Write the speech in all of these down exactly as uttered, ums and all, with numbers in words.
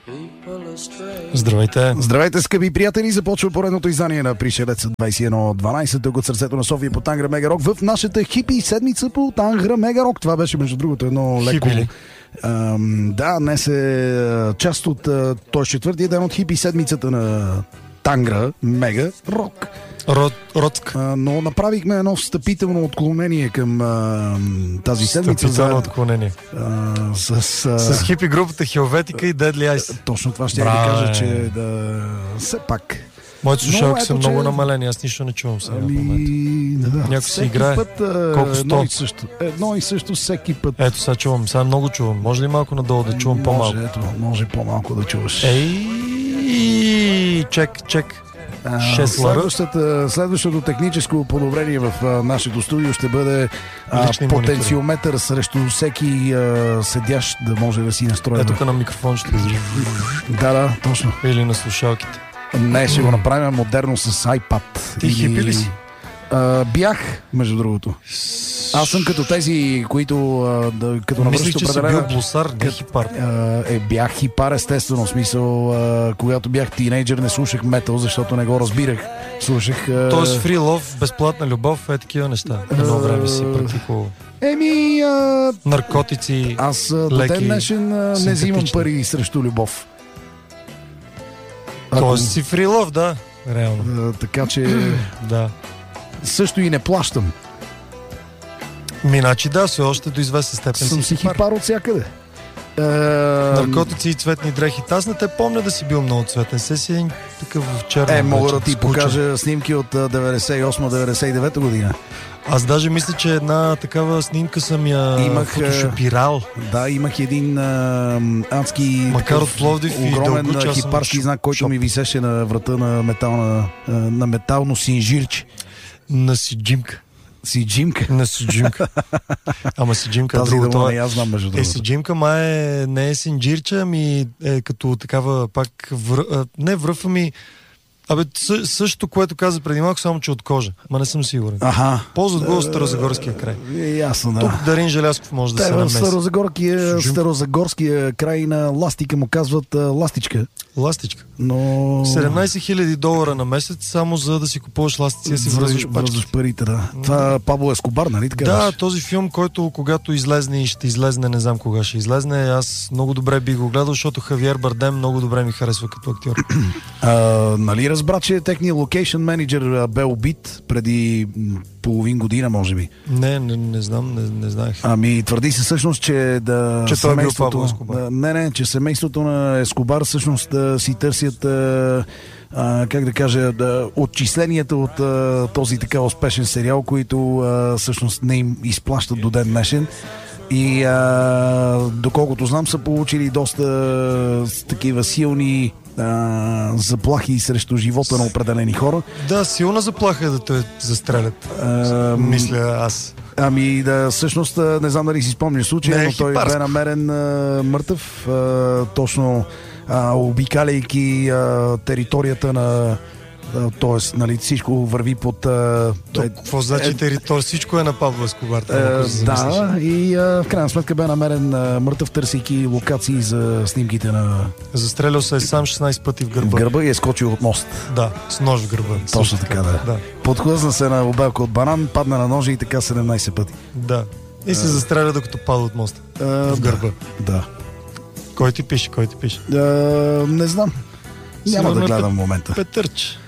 Здравейте! Здравейте, скъпи приятели! Започва поредното издание на Пришелец двайсет и едно дванайсет тук от сърцето на София по Тангра Мега Рок в нашата хипи седмица по Тангра Мега Рок. Това беше, между другото, едно леко... Ам, да, днес е част от... Той е четвъртия ден от хипи седмицата на Тангра Мега Рок. Род, родск. А, но направихме едно встъпително отклонение към а, тази седмица. Встъпително отклонение. А, с, а... с хипи групата Хелветика и Deadly Ice. Точно това ще я да кажа, че да... все пак... Моите слушалки са много че... намалени, аз нищо не чувам сега. Ами... Да, някой си играе. Път, а, колко сто? Едно и също. Едно и също всеки път. Ето сега чувам, сега много чувам. Може ли малко надолу да чувам може, по-малко? Ето, може по-малко да чуваш. Ей, чек, чек. А, следващото техническо подобрение в а, нашето студио ще бъде а, потенциометър срещу всеки а, седящ да може да си настрои. Ето тук на микрофон ще изрежу. Да, да, точно. Или на слушалките. Не, ще го направим модерно с iPad. Ти хипи ли си? А, бях, между другото. Аз съм като тези, които а, да, като навършат определена... Мислих, че си бил блусар, не хипар. А, е, бях хипар, естествено. В смисъл, а, когато бях тинейджър, не слушах метал, защото не го разбирах. Слушах... А... Тоест фри лов, безплатна любов, е такива неща. Едно време си практикувал. Еми... А... Наркотици, аз до ден днешен не взимам пари срещу любов. Тоест Ако... си фри лов, да. Реално. А, така че... да. Също и не плащам. Миначи да, все още до известен степен съм си хипар, хипар от всякъде. Е... Наркотици и цветни дрехи. Аз не те помня да си бил много цветен. Се си един такъв черен. Е, мога да ти скучен. покажа снимки от деветдесет и осма деветдесет и девета година. Аз даже мисля, че една такава снимка съм я имах, фотошопирал. Да, имах един а, адски макар от Пловдив огромен хипарски знак, който шоп. ми висеше на врата на, метална, на метално синжирче. На Сиджимка. Сиджимка? На Сиджимка. Ама Сиджимка е друго. Това не, аз знам между другото. Е, Сиджимка май е, не е синджирче, ами е като такава пак вър... не връв, ами Абе, същото, което каза преди малко, само че от кожа. Ма не съм сигурен. Аха. Ползват го от Старозагорския край. Е, ясно, да. Тук Дарин Желязков може да Те, се намеси. Старозагорския, Старозагорския край на ластика му казват а, ластичка. Ластичка. Но... седемнайсет хиляди долара на месец, само за да си купуваш ластици и си връзваш пачки. парите, да. Това Пабло Ескобар, нали така? Да, беше? Този филм, който когато излезне и ще излезне, не знам кога ще излезне, аз много добре би го гледал, защото Хавиер Бардем много добре ми харесва като актьор. А, нали разбра, че техният локейшн менеджер бе убит преди половин година, може би? Не, не, не знам, не, не знаех. Ами твърди се всъщност, че да... Че той е бил Пабло Ескобар. Да, не, не, че семейството на Ескобар всъщност да си търсят а, а, как да кажа, да, отчисленията от а, този така успешен сериал, които а, всъщност не им изплащат до ден днешен. И а, доколкото знам, са получили доста а, такива силни а, заплахи срещу живота на определени хора. Да, силна заплаха е да те застрелят. А, мисля аз. Ами да, всъщност не знам дали си спомняш случая, но той бе намерен а, мъртъв, а, точно а, обикаляйки а, територията на... Тоест, нали, всичко върви под... А, То, е, какво значи е, територия? Всичко е на Пабло Ескобар. Е, да, и а, в крайна сметка бе намерен а, мъртъв, търсейки локации за снимките на... Застрелял се е сам шестнайсет пъти в гърба. В гърба и е скочил от мост. Да, с нож в гърба. Точно така, да. да. Подхлъзна се на обелка от банан, падна на ножа и така седемнайсет пъти. Да. И се а... застреля докато пада от моста. А, в гърба. Да. да. Кой ти пише? Кой ти пише? А, не знам. Няма да гледам в момента. Петърч.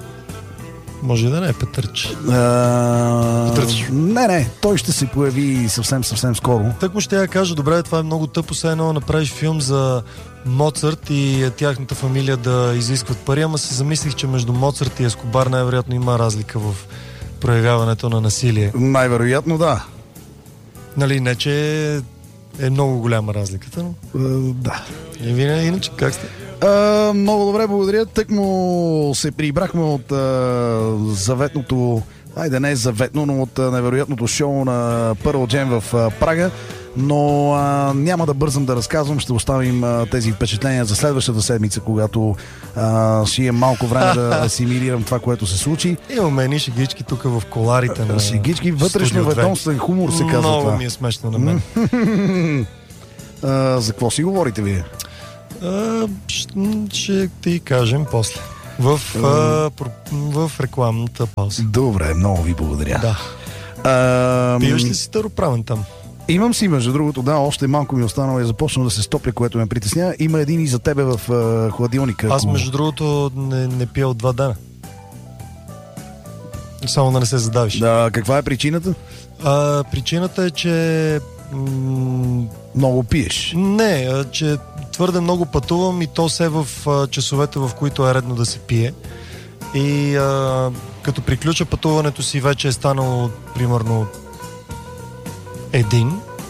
Може да не е Петърч. А... Петърч. Не, не, той ще се появи съвсем, съвсем скоро. Так му ще я кажа, добре, това е много тъпо, сега едно направиш филм за Моцарт и тяхната фамилия да изискват пари, ама се замислих, че между Моцарт и Ескобар най-вероятно има разлика в проявяването на насилие. Най-вероятно да. Нали, не, че е много голяма разликата, но... Uh, да. И вие, иначе, как сте? Uh, много добре, благодаря. Тък му се прибрахме от uh, заветното, айде не е заветно, но от uh, невероятното шоу на Pearl Jam в uh, Прага. Но а, няма да бързам да разказвам, ще оставим а, тези впечатления за следващата седмица, когато а, ще имам малко време да асимилирам това, което се случи. Имаме едни шегички тук в коларите на шегички, вътрешно ведомствен хумор се казва. Много това. Много ми е смешно на мен. а, за какво си говорите вие? А, ще, ще ти кажем после. В, а, в рекламната пауза. Добре, много ви благодаря. Да. А, Пиваш ли си староправен там? Имам си, между другото, да, още малко ми останало и започна да се стопля, което ме притеснява. Има един и за тебе в а, хладилника. Аз, между другото, не, не пия от два дена. Само да не се задавиш. Да, каква е причината? А, причината е, че... М- много пиеш. Не, а, че твърде много пътувам и то се в а, часовете, в които е редно да се пие. И а, като приключа пътуването си, вече е станало примерно един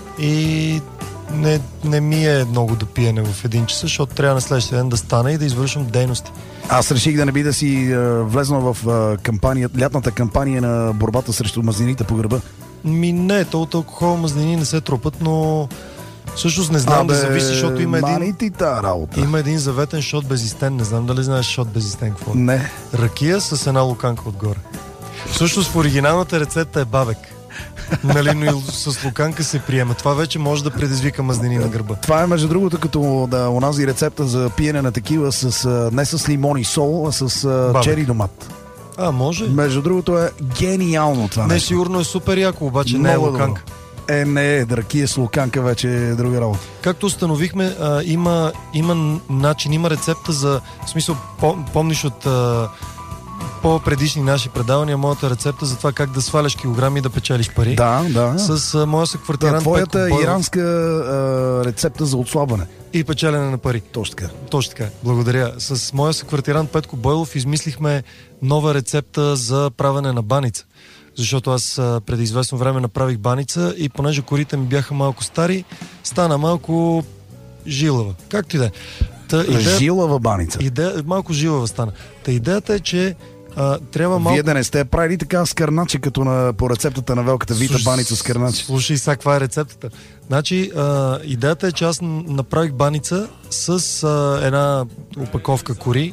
и не, не ми е много до пиене в един час, защото трябва на следващия ден да стана и да извършвам дейности. Аз реших да не би да си а, влезнал в а, кампания, лятната кампания на борбата срещу мазнините по гърба. Ми не, то от алкохол мазнини не се трупат, но всъщност не знам. Абе, да зависи, защото има един, има един заветен шот безистен. Не знам дали знаеш шот безистен какво. Не. Ракия с една луканка отгоре. Всъщност в оригиналната рецепта е бабек. Нали, но и с луканка се приема. Това вече може да предизвика мазнини на гърба. Това е, между другото, като да онази рецепта за пиене на такива с, не с лимон и сол, а с бабек. Чери домат. А, може? Между другото е гениално това. Не, нещо. Сигурно е супер яко, обаче много не е луканка. Добро. Е, не, ракия с луканка вече е друга работа. Както установихме, а, има, има начин, има рецепта за... В смисъл, помниш от а, по-предишни наши предавания, моята рецепта за това как да сваляш килограми и да печелиш пари. Да, да. С а, моя съквартирант да, твоята Петко иранска а, рецепта за отслабване. И печелене на пари. Точно така. Точно така. Благодаря. С моя съквартирант Петко Бойлов измислихме нова рецепта за правене на баница. Защото аз а, преди известно време направих баница и понеже корите ми бяха малко стари, стана малко жилава. Както и да е. Идея... Жилава баница. Идея... Малко жилава стана. Та идеята е, че а, трябва малко... Вие да не сте правили така с кърначе, като на, по рецептата на велката вита Слуш... баница с кърначе. Слушай сега, каква е рецептата. Значи, а, идеята е, че аз направих баница с а, една опаковка кори,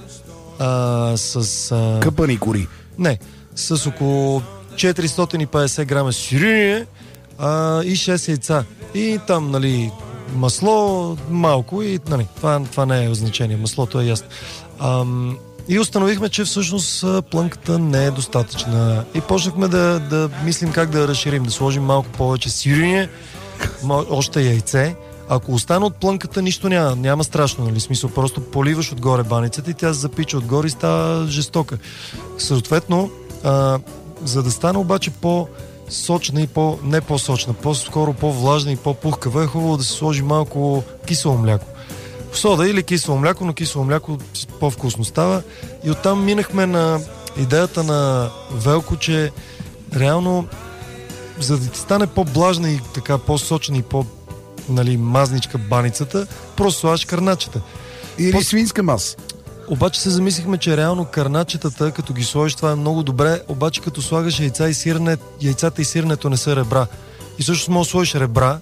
а, с... А... Къпани кори. Не, с около четиристотин и петдесет грама сирене а, и шест яйца. И там, нали, масло малко и, нали, това, това не е значение. Маслото е ясно. Ам, и установихме, че всъщност плънката не е достатъчна. И почнахме да, да мислим как да я разширим, да сложим малко повече сирене, още яйце. Ако остане от плънката, нищо няма, няма страшно, нали? Смисъл, просто поливаш отгоре баницата и тя се запича отгоре и става жестока. Съответно, а, за да стане обаче по-сочна и по, не по-сочна, по-скоро по-влажна и по-пухкава, е хубаво да се сложи малко кисело мляко. Сода или кисело мляко, но кисело мляко по-вкусно става. И оттам минахме на идеята на Велко, че реално, за да ти стане по-блажна и така по-сочна и по- нали, мазничка баницата, просто слагаш кърначета. Или по- свинска маса. Обаче се замислихме, че реално кърначетата, като ги сложиш, това е много добре, обаче като слагаш яйца и сирене, яйцата и сиренето не са ребра. И също може да сложиш ребра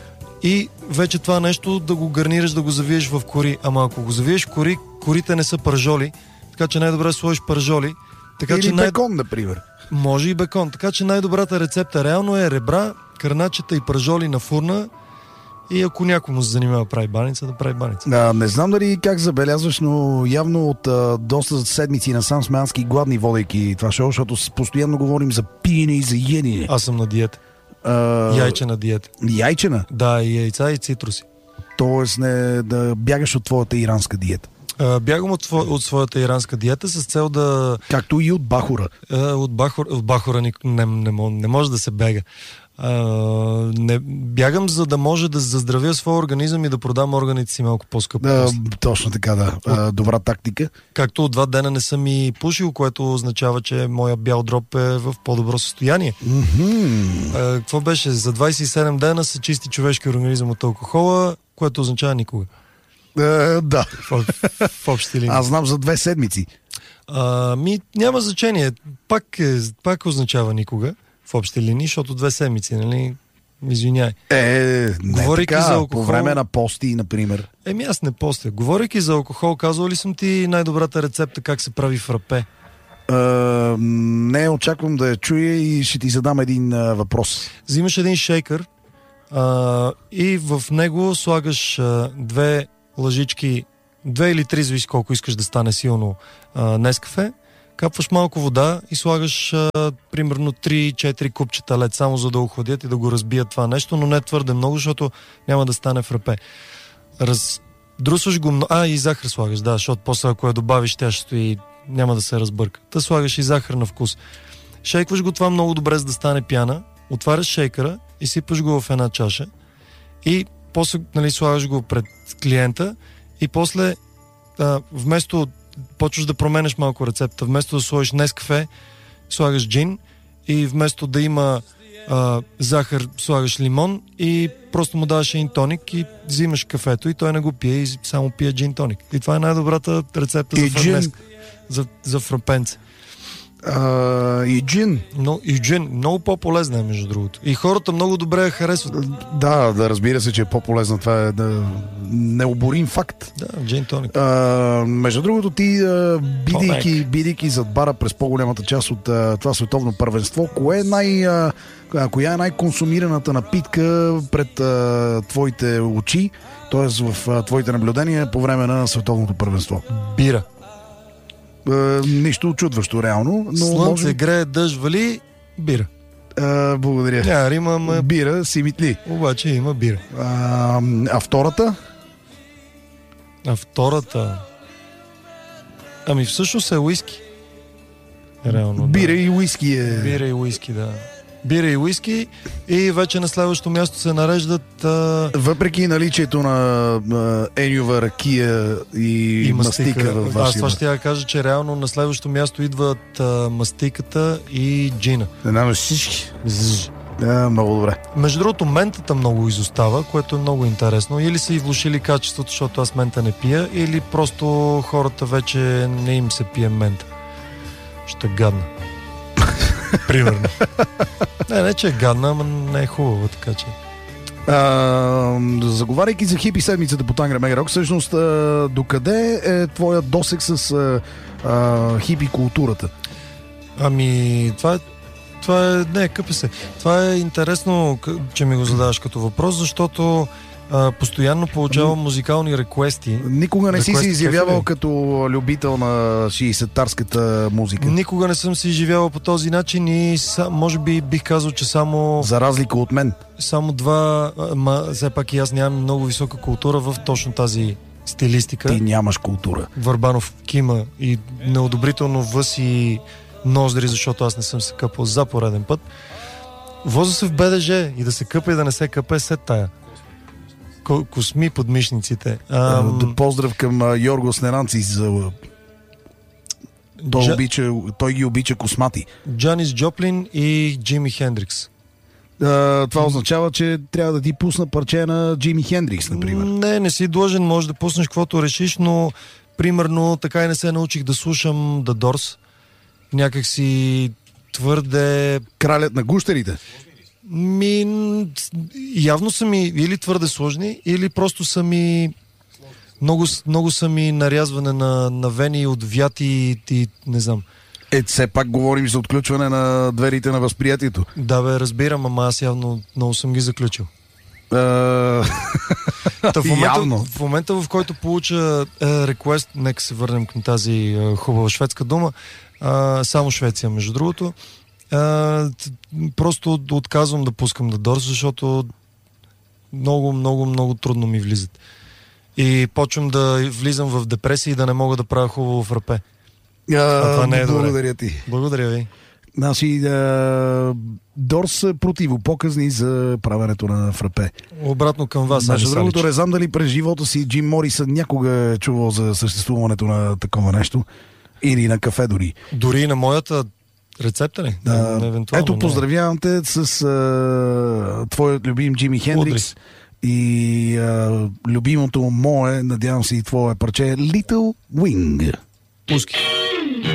и вече това нещо да го гарнираш, да го завиеш в кори. Ама ако го завиеш в кори, корите не са пържоли, така че най-добре да сложиш пържоли. Така, или че бекон, най- например. Може и бекон. Така че най-добрата рецепта реално е ребра, кърначета и пържоли на фурна. И ако някому се занимава да прави баница, да прави баница. А, не знам дали как забелязваш, но явно от а, доста седмици насам сме адски гладни, водейки това шоу, защото постоянно говорим за пиене и за ядене. Аз съм на диета. А... Яйчена диета. Яйчена? Да, и яйца и цитруси. Тоест не да бягаш от твоята иранска диета. А, бягам от, от своята иранска диета с цел да... Както и от бахура. А, от, бахур, от бахура не, не, не, не може да се бега. Uh, не, бягам, за да може да заздравя своя организъм и да продам органите си малко по-скъпо. Uh, точно така, да. Uh, добра тактика. Както от два дена не съм и пушил, което означава, че моя бял дроб е в по-добро състояние. Mm-hmm. Uh, какво беше? За двайсет и седем дена се чисти човешки организъм от алкохола, което означава никога. Uh, да. В, в общи линии. Аз знам за две седмици. Uh, ми, няма значение. Пак, е, пак означава никога. В общи линии, защото две седмици, нали? Извиняй. Е, не Говорейки така, за алкохол, по време на пости, например. Еми аз не постя. Говорейки за алкохол, казвал ли съм ти най-добрата рецепта как се прави фрапе? Uh, не, очаквам да я чуя и ще ти задам един uh, въпрос. Взимаш един шейкър uh, и в него слагаш uh, две лъжички две или три, зависи колко искаш да стане силно а, Нескафе, капваш малко вода и слагаш а, примерно три-четири купчета лед, само за да охладят и да го разбият това нещо, но не твърде много, защото няма да стане фрапе. Раздрусваш го, а и захар слагаш, да, защото после ако я добавиш, тя ще стои, няма да се разбърка. Та слагаш и захар на вкус. Шейкваш го това много добре, за да стане пяна, отваряш шейкъра и сипаш го в една чаша и после, нали, слагаш го пред клиента и после а, вместо почваш да променеш малко рецепта, вместо да сложиш Нескафе, слагаш джин и вместо да има а, захар, слагаш лимон и просто му даваш един тоник и взимаш кафето и той не го пие и само пие джин тоник. И това е най-добрата рецепта и за фрапенце. За, за фрапенце. Uh, и джин. Но, и джин. Много по-полезна е, между другото. И хората много добре я харесват. Да, да, разбира се, че е по-полезна. Това е да, необорим факт. Да, джин тоник. Uh, между другото, ти, uh, бидейки, бидейки зад бара през по-голямата част от uh, това световно първенство, кое е най, uh, коя е най-консумираната напитка пред uh, твоите очи, т.е. в uh, твоите наблюдения по време на световното първенство? Бира. Uh, нищо очудващо, реално. Но Слънце, може... грее, дъжд, вали, бира. Uh, благодаря. Няма Рима, ма... Бира, си митли. Обаче има бира. Uh, а втората? А втората... Ами всъщност е уиски. Реално, Бира да. и уиски е... Бира и уиски, да. Бира и уиски и вече на следващото място се нареждат... А... Въпреки наличието на а, енюва ракия и, и мастика, мастика във вашия... Аз това ще я кажа, че реално на следващото място идват а, мастиката и джина. Една на всички. Да, много добре. Между другото, ментата много изостава, което е много интересно. Или са и влошили качеството, защото аз мента не пия, или просто хората вече не им се пие мента. Ще е гадна. Примерно. Не, не, че е гадна, ама не е хубаво, така че. А, заговаряйки за хипи седмицата по Тангра Мега Рок, всъщност а, докъде е твоя досег с а, а, хипи културата? Ами, това е това е, не, къпе се. Това е интересно, че ми го задаваш като въпрос, защото а, постоянно получавам музикални реквести. Никога не Request си се изявявал кефе. като любител на шейсетарската музика? Никога не съм се изживявал по този начин и са, може би бих казал, че само... За разлика от мен. Само два, ма, все пак и аз нямам много висока култура в точно тази стилистика. Ти нямаш култура. Върбанов кима и неодобрително въз и ноздри, защото аз не съм се къпал за пореден път. Воза се в БДЖ и да се къпа и да не се къпе след тая. Косми под мишниците. Ам... Да поздрав към Йоргос Неранци за... Той, Джа... обича, той ги обича космати. Джанис Джоплин и Джими Хендрикс. А, това означава, че трябва да ти пусна парче на Джими Хендрикс, например. Не, не си длъжен, може да пуснеш каквото решиш, но примерно така и не се научих да слушам The Doors. Някак си твърде... Кралят на гущерите? Ми, явно са ми или твърде сложни, или просто са ми много, много са ми нарязване на, на вени от вяти и, и не знам. Е, все пак говорим за отключване на дверите на възприятието. Да, бе, разбирам, ама аз явно много съм ги заключил. Uh... Та, в, момента, в момента, в който получа е, реквест, нека се върнем към тази е, хубава шведска дума, е, само Швеция, между другото, е, просто отказвам да пускам да Дорс, защото много, много, много трудно ми влизат. И почвам да влизам в депресия и да не мога да правя хубаво фрапе. Uh, а това не е благодаря добре. ти. Благодаря ви. Значи, да, Дорс са противопоказни за правенето на фрапе. Обратно към вас. Между другото, не знам дали през живота си Джим Морисън някога е чувал за съществуването на такова нещо. Или на кафе дори. Дори на моята рецепта ли? Да, ето, поздравявам те с а, твоят любим Джими Хендрикс. И а, любимото мое, надявам се и твое парче, Little Wing. Пуски.